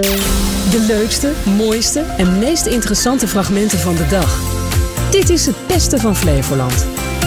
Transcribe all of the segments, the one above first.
De leukste, mooiste en meest interessante fragmenten van de dag. Dit is het beste van Flevoland.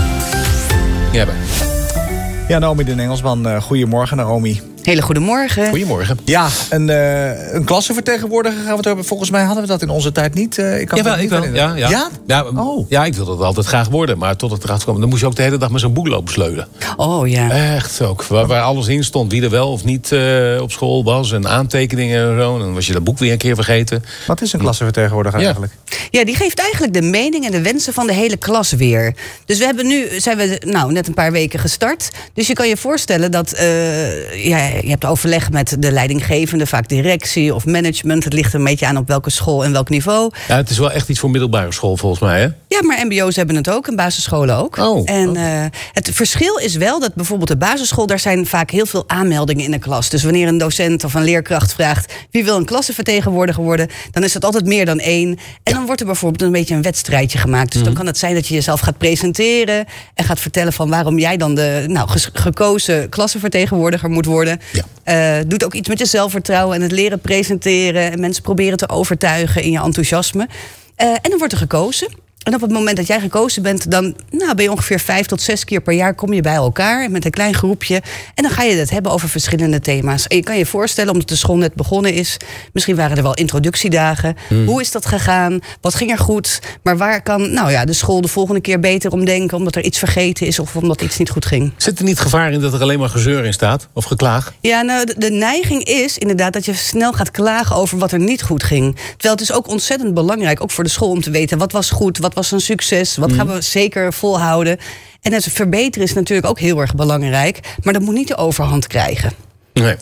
Ja, Naomi den Engelsman. Goedemorgen, Naomi. Hele goedemorgen. Goedemorgen. Ja, een klassenvertegenwoordiger gaan we het hebben. Volgens mij hadden we dat in onze tijd niet. Ik wel. Ja? Ja, ik wilde het altijd graag worden. Maar tot het erachter kwam, dan moest je ook de hele dag met zo'n boek lopen sleuren. Oh ja. Echt ook. Waar alles in stond. Wie er wel of niet op school was. En aantekeningen en zo. En dan was je dat boek weer een keer vergeten. Wat is een klassenvertegenwoordiger eigenlijk? Ja, die geeft eigenlijk de mening en de wensen van de hele klas weer. Dus zijn we net een paar weken gestart. Dus je kan je voorstellen dat je hebt overleg met de leidinggevende, vaak directie of management. Het ligt er een beetje aan op welke school en welk niveau. Ja, het is wel echt iets voor middelbare school volgens mij, hè? Ja, maar mbo's hebben het ook en basisscholen ook. Het verschil is wel dat bijvoorbeeld de basisschool, daar zijn vaak heel veel aanmeldingen in de klas. Dus wanneer een docent of een leerkracht vraagt wie wil een klassenvertegenwoordiger worden, dan is het altijd meer dan 1. En dan wordt er bijvoorbeeld een beetje een wedstrijdje gemaakt. Dus dan kan het zijn dat je jezelf gaat presenteren en gaat vertellen van waarom jij dan de gekozen klassenvertegenwoordiger moet worden. Ja. Doet ook iets met je zelfvertrouwen en het leren presenteren en mensen proberen te overtuigen in je enthousiasme. En dan wordt er gekozen. En op het moment dat jij gekozen bent, dan ben je ongeveer 5 tot 6 keer per jaar kom je bij elkaar met een klein groepje. En dan ga je het hebben over verschillende thema's. En je kan je voorstellen, omdat de school net begonnen is, misschien waren er wel introductiedagen. Hoe is dat gegaan? Wat ging er goed? Maar waar kan de school de volgende keer beter om denken, omdat er iets vergeten is of omdat iets niet goed ging? Zit er niet gevaar in dat er alleen maar gezeur in staat? Of geklaag? Ja, de neiging is inderdaad dat je snel gaat klagen over wat er niet goed ging. Terwijl het is ook ontzettend belangrijk, ook voor de school, om te weten wat was goed, wat was een succes, wat gaan we zeker volhouden. En het verbeteren is natuurlijk ook heel erg belangrijk, maar dat moet niet de overhand krijgen. Nee.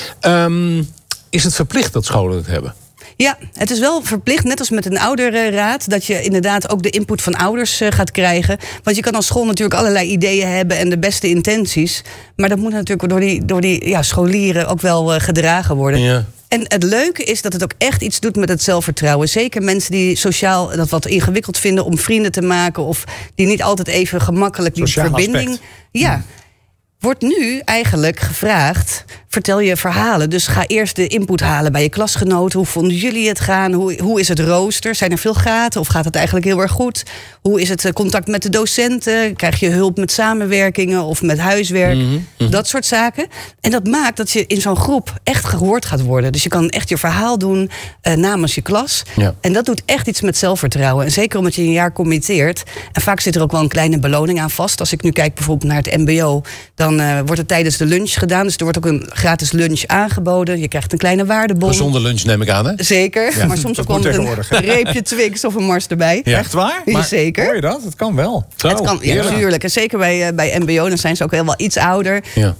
Is het verplicht dat scholen het hebben? Ja, het is wel verplicht, net als met een ouderraad, dat je inderdaad ook de input van ouders gaat krijgen. Want je kan als school natuurlijk allerlei ideeën hebben en de beste intenties. Maar dat moet natuurlijk door die scholieren ook wel gedragen worden. Ja. En het leuke is dat het ook echt iets doet met het zelfvertrouwen. Zeker mensen die sociaal dat wat ingewikkeld vinden om vrienden te maken, of die niet altijd even gemakkelijk die sociaal verbinding. Aspect. Ja. Wordt nu eigenlijk gevraagd, vertel je verhalen. Dus ga eerst de input halen bij je klasgenoten. Hoe vonden jullie het gaan? Hoe is het rooster? Zijn er veel gaten of gaat het eigenlijk heel erg goed? Hoe is het contact met de docenten? Krijg je hulp met samenwerkingen of met huiswerk? Dat soort zaken. En dat maakt dat je in zo'n groep echt gehoord gaat worden. Dus je kan echt je verhaal doen namens je klas. Ja. En dat doet echt iets met zelfvertrouwen. En zeker omdat je een jaar committeert. En vaak zit er ook wel een kleine beloning aan vast. Als ik nu kijk bijvoorbeeld naar het mbo, dan wordt het tijdens de lunch gedaan. Dus er wordt ook een gratis lunch aangeboden. Je krijgt een kleine waardebon. Gezonde lunch neem ik aan, hè? Zeker, ja. Maar soms ook wel met een reepje Twix of een Mars erbij. Ja. Echt waar? Ja, zeker. Hoor je dat? Het kan wel. Zo, het kan, ja, natuurlijk. En zeker bij mbo, dan zijn ze ook wel iets ouder. Ja.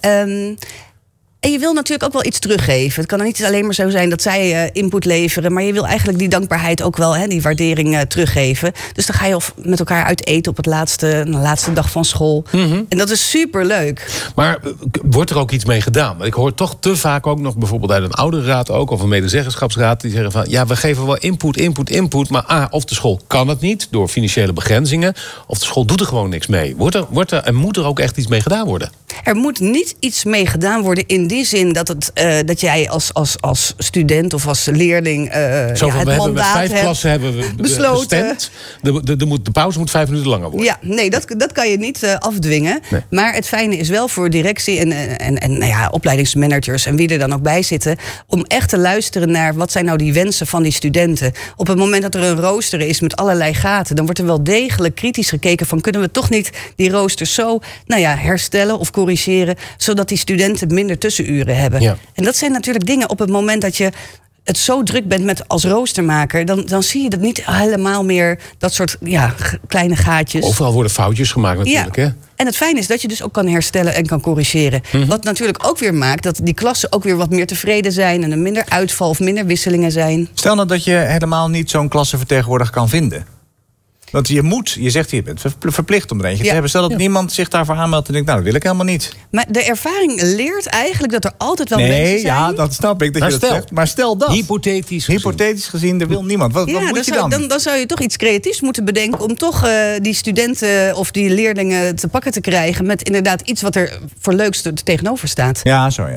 En je wil natuurlijk ook wel iets teruggeven. Het kan niet alleen maar zo zijn dat zij input leveren, maar je wil eigenlijk die dankbaarheid ook wel, die waardering teruggeven. Dus dan ga je met elkaar uit eten op de laatste dag van school. En dat is superleuk. Maar wordt er ook iets mee gedaan? Want ik hoor toch te vaak ook nog bijvoorbeeld uit een ouderraad ook, of een medezeggenschapsraad, die zeggen van ja, we geven wel input, maar of de school kan het niet door financiële begrenzingen, of de school doet er gewoon niks mee. Moet er ook echt iets mee gedaan worden? Er moet niet iets mee gedaan worden in die zin dat jij als student of als leerling het mandaat met 5 klassen hebben we besloten. De pauze moet 5 minuten langer worden. Ja, nee, dat kan je niet afdwingen. Nee. Maar het fijne is wel voor directie en opleidingsmanagers en wie er dan ook bij zitten, om echt te luisteren naar wat zijn nou die wensen van die studenten. Op het moment dat er een rooster is met allerlei gaten, dan wordt er wel degelijk kritisch gekeken van kunnen we toch niet die roosters zo herstellen of corrigeren, zodat die studenten minder tussenuren hebben. Ja. En dat zijn natuurlijk dingen op het moment dat je het zo druk bent met als roostermaker, dan zie je dat niet helemaal meer dat soort kleine gaatjes. Overal worden foutjes gemaakt natuurlijk. Ja. Hè? En het fijne is dat je dus ook kan herstellen en kan corrigeren. Wat natuurlijk ook weer maakt dat die klassen ook weer wat meer tevreden zijn en er minder uitval of minder wisselingen zijn. Stel nou dat je helemaal niet zo'n klassenvertegenwoordiger kan vinden. Want je zegt je bent verplicht om er eentje te hebben. Stel dat niemand zich daarvoor aanmeldt en denkt, dat wil ik helemaal niet. Maar de ervaring leert eigenlijk dat er altijd wel mensen zijn. Ja, dat snap ik dat je dat zegt. Maar stel dat. Hypothetisch gezien, er wil niemand. Wat moet je dan? Dan zou je toch iets creatiefs moeten bedenken om toch die studenten of die leerlingen te pakken te krijgen met inderdaad iets wat er voor leuks tegenover staat. Ja, zo ja.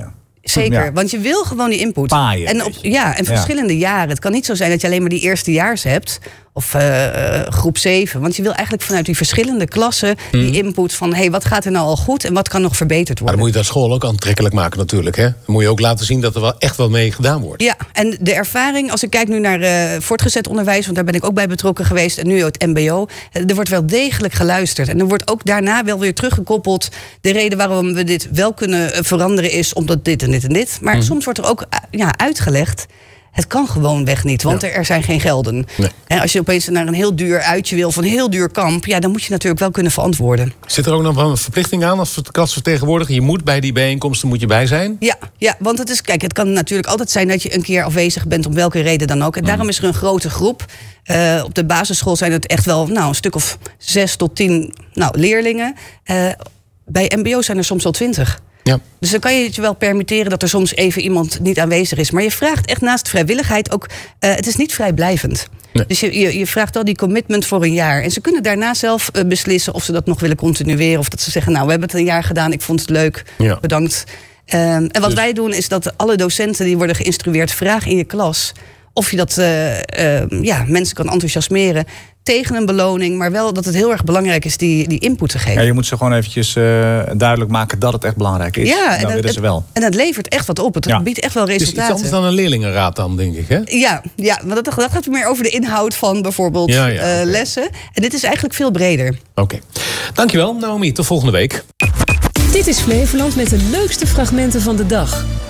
Zeker, want je wil gewoon die input. Paaien, en verschillende jaren. Het kan niet zo zijn dat je alleen maar die eerstejaars hebt. Of groep 7. Want je wil eigenlijk vanuit die verschillende klassen die input van wat gaat er nou al goed en wat kan nog verbeterd worden. Maar dan moet je dat school ook aantrekkelijk maken natuurlijk. Hè? Dan moet je ook laten zien dat er wel echt wel mee gedaan wordt. Ja, en de ervaring, als ik kijk nu naar voortgezet onderwijs, want daar ben ik ook bij betrokken geweest, en nu het mbo, er wordt wel degelijk geluisterd. En er wordt ook daarna wel weer teruggekoppeld. De reden waarom we dit wel kunnen veranderen is omdat dit en dit en dit. Maar soms wordt er ook uitgelegd. Het kan gewoonweg niet, want er zijn geen gelden. Nee. En als je opeens naar een heel duur uitje wil van een heel duur kamp, dan moet je natuurlijk wel kunnen verantwoorden. Zit er ook nog wel een verplichting aan als klasvertegenwoordiger? Je moet bij die bijeenkomsten moet je bij zijn? Ja, want het kan natuurlijk altijd zijn dat je een keer afwezig bent, om welke reden dan ook. En daarom is er een grote groep. Op de basisschool zijn het echt wel een stuk of 6 tot 10 leerlingen. Bij mbo zijn er soms wel 20. Ja. Dus dan kan je het je wel permitteren dat er soms even iemand niet aanwezig is. Maar je vraagt echt naast vrijwilligheid ook, het is niet vrijblijvend. Nee. Dus je vraagt wel die commitment voor een jaar. En ze kunnen daarna zelf beslissen of ze dat nog willen continueren. Of dat ze zeggen, we hebben het een jaar gedaan, ik vond het leuk, bedankt. En wat wij doen is dat alle docenten die worden geïnstrueerd, vraag in je klas of je dat mensen kan enthousiasmeren tegen een beloning, maar wel dat het heel erg belangrijk is die input te geven. Ja, je moet ze gewoon eventjes duidelijk maken dat het echt belangrijk is. Ja, en dat willen ze wel. En het levert echt wat op. Het biedt echt wel resultaten. Het is iets anders dan een leerlingenraad dan, denk ik, hè? Ja, maar dat gaat meer over de inhoud van bijvoorbeeld lessen. En dit is eigenlijk veel breder. Oké. Dankjewel, Naomi. Tot volgende week. Dit is Flevoland met de leukste fragmenten van de dag.